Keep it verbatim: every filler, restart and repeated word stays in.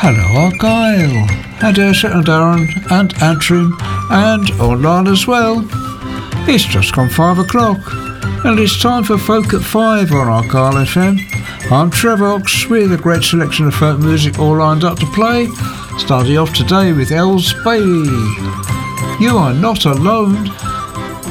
Hello Argyle, and Ayrshire and Arran and Antrim and online as well. It's just gone five o'clock and it's time for Folk at Five on Argyle F M. I'm Trevor Ox with a great selection of folk music all lined up to play. Starting off today with Els Bailey. You Are Not Alone.